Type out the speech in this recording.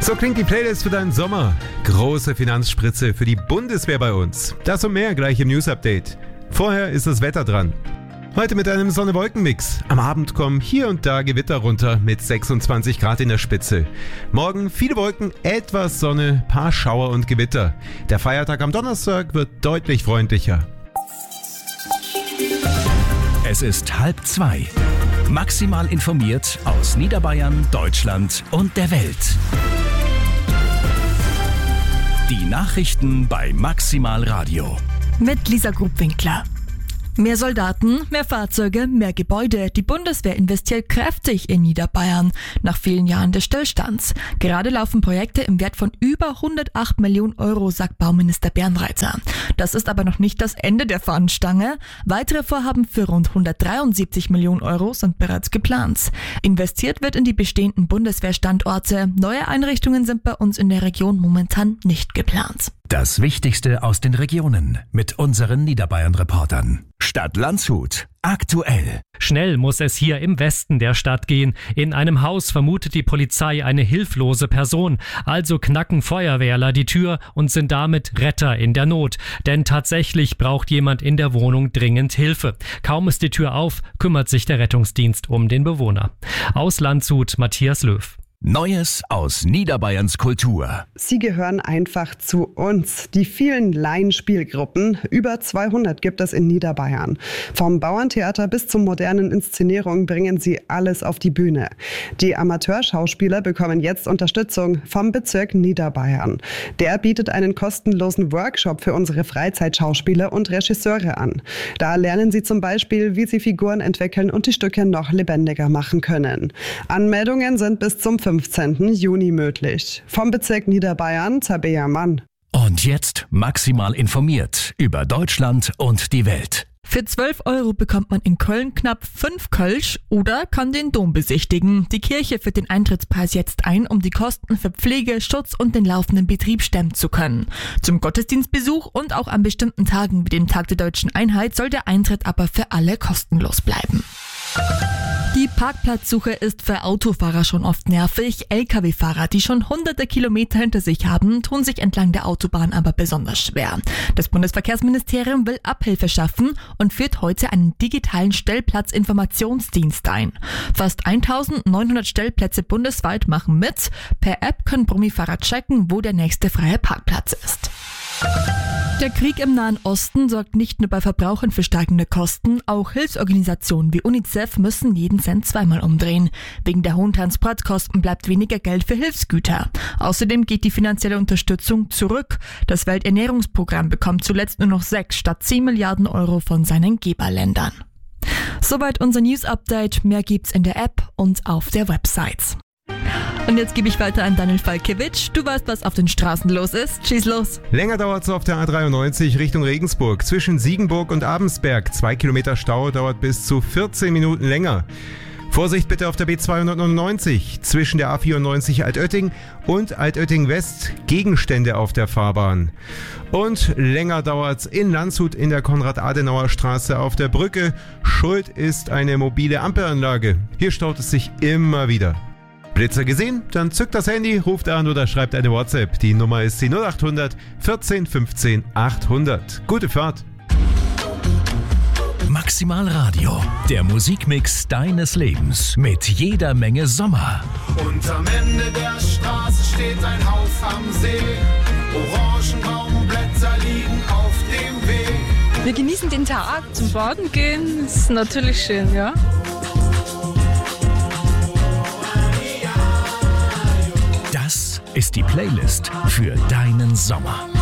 So klingt die Playlist für deinen Sommer. Große Finanzspritze für die Bundeswehr bei uns. Das und mehr gleich im News-Update. Vorher ist das Wetter dran. Heute mit einem Sonne-Wolken-Mix. Am Abend kommen hier und da Gewitter runter mit 26 Grad in der Spitze. Morgen viele Wolken, etwas Sonne, paar Schauer und Gewitter. Der Feiertag am Donnerstag wird deutlich freundlicher. Es ist 1:30. Maximal informiert aus Niederbayern, Deutschland und der Welt. Die Nachrichten bei Maximal Radio. Mit Lisa Grubwinkler. Mehr Soldaten, mehr Fahrzeuge, mehr Gebäude. Die Bundeswehr investiert kräftig in Niederbayern nach vielen Jahren des Stillstands. Gerade laufen Projekte im Wert von über 108 Millionen Euro, sagt Bauminister Bernreiter. Das ist aber noch nicht das Ende der Fahnenstange. Weitere Vorhaben für rund 173 Millionen Euro sind bereits geplant. Investiert wird in die bestehenden Bundeswehrstandorte. Neue Einrichtungen sind bei uns in der Region momentan nicht geplant. Das Wichtigste aus den Regionen mit unseren Niederbayern-Reportern. Stadt Landshut. Aktuell. Schnell muss es hier im Westen der Stadt gehen. In einem Haus vermutet die Polizei eine hilflose Person. Also knacken Feuerwehrler die Tür und sind damit Retter in der Not. Denn tatsächlich braucht jemand in der Wohnung dringend Hilfe. Kaum ist die Tür auf, kümmert sich der Rettungsdienst um den Bewohner. Aus Landshut, Matthias Löw. Neues aus Niederbayerns Kultur. Sie gehören einfach zu uns. Die vielen Laienspielgruppen, über 200 gibt es in Niederbayern. Vom Bauerntheater bis zur modernen Inszenierung bringen sie alles auf die Bühne. Die Amateurschauspieler bekommen jetzt Unterstützung vom Bezirk Niederbayern. Der bietet einen kostenlosen Workshop für unsere Freizeitschauspieler und Regisseure an. Da lernen sie zum Beispiel, wie sie Figuren entwickeln und die Stücke noch lebendiger machen können. Anmeldungen sind bis zum 15. Juni möglich. Vom Bezirk Niederbayern, Tabea Mann. Und jetzt maximal informiert über Deutschland und die Welt. Für 12 Euro bekommt man in Köln knapp 5 Kölsch oder kann den Dom besichtigen. Die Kirche führt den Eintrittspreis jetzt ein, um die Kosten für Pflege, Schutz und den laufenden Betrieb stemmen zu können. Zum Gottesdienstbesuch und auch an bestimmten Tagen wie dem Tag der Deutschen Einheit soll der Eintritt aber für alle kostenlos bleiben. Die Parkplatzsuche ist für Autofahrer schon oft nervig. Lkw-Fahrer, die schon hunderte Kilometer hinter sich haben, tun sich entlang der Autobahn aber besonders schwer. Das Bundesverkehrsministerium will Abhilfe schaffen und führt heute einen digitalen Stellplatzinformationsdienst ein. Fast 1900 Stellplätze bundesweit machen mit. Per App können Brummifahrer checken, wo der nächste freie Parkplatz ist. Der Krieg im Nahen Osten sorgt nicht nur bei Verbrauchern für steigende Kosten, auch Hilfsorganisationen wie UNICEF müssen jeden Cent zweimal umdrehen. Wegen der hohen Transportkosten bleibt weniger Geld für Hilfsgüter. Außerdem geht die finanzielle Unterstützung zurück. Das Welternährungsprogramm bekommt zuletzt nur noch 6 statt 10 Milliarden Euro von seinen Geberländern. Soweit unser News-Update. Mehr gibt's in der App und auf der Website. Und jetzt gebe ich weiter an Daniel Falkiewicz. Du weißt, was auf den Straßen los ist. Schieß los. Länger dauert es auf der A93 Richtung Regensburg. Zwischen Siegenburg und Abensberg. 2 Kilometer Stau dauert bis zu 14 Minuten länger. Vorsicht bitte auf der B299 zwischen der A94 Altötting und Altötting West. Gegenstände auf der Fahrbahn. Und länger dauert's in Landshut in der Konrad-Adenauer-Straße auf der Brücke. Schuld ist eine mobile Ampelanlage. Hier staut es sich immer wieder. Blitzer gesehen? Dann zückt das Handy, ruft an oder schreibt eine WhatsApp. Die Nummer ist die 0800 14 15 800. Gute Fahrt. Maximal Radio, der Musikmix deines Lebens mit jeder Menge Sommer. Und am Ende der Straße steht ein Haus am See. Orangenbaumblätter liegen auf dem Weg. Wir genießen den Tag. Zum Baden gehen ist natürlich schön, ja. Das ist die Playlist für deinen Sommer.